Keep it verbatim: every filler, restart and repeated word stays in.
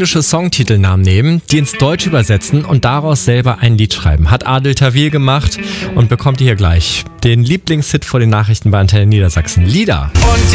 englische Songtitelnamen nehmen, die ins Deutsche übersetzen und daraus selber ein Lied schreiben. Hat Adel Tawil gemacht und bekommt ihr hier gleich den Lieblingshit vor den Nachrichten bei Antenne Niedersachsen. Lieder.